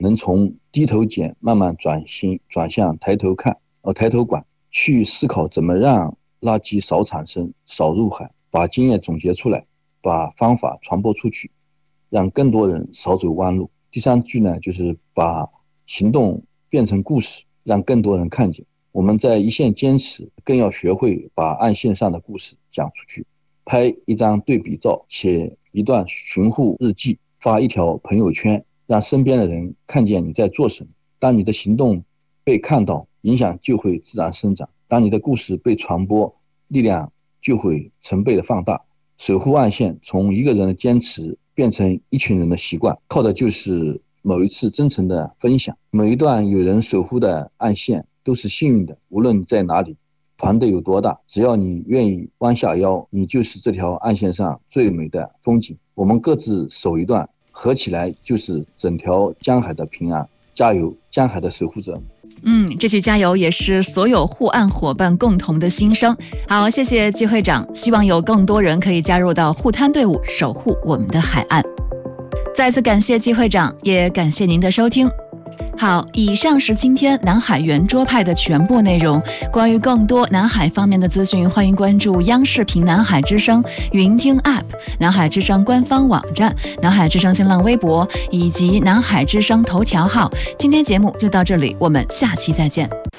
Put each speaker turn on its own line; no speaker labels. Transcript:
能从低头捡慢慢转向抬头管，去思考怎么让垃圾少产生、少入海，把经验总结出来，把方法传播出去，让更多人少走弯路。第三句呢，就是把行动变成故事，让更多人看见。我们在一线坚持，更要学会把岸线上的故事讲出去。拍一张对比照，写一段巡护日记，发一条朋友圈，让身边的人看见你在做什么。当你的行动被看到，影响就会自然生长。当你的故事被传播，力量就会成倍的放大。守护岸线从一个人的坚持变成一群人的习惯，靠的就是某一次真诚的分享。每一段有人守护的岸线都是幸运的，无论你在哪里，团队有多大，只要你愿意弯下腰，你就是这条岸线上最美的风景。我们各自守一段，合起来就是整条江海的平安。加油，江海的守护者！
这句加油也是所有护岸伙伴共同的心声。好，谢谢季会长，希望有更多人可以加入到护滩队伍，守护我们的海岸。再次感谢季会长，也感谢您的收听。好，以上是今天南海圆桌派的全部内容。关于更多南海方面的资讯，欢迎关注央视频南海之声云听 App、 南海之声官方网站、南海之声新浪微博以及南海之声头条号。今天节目就到这里，我们下期再见。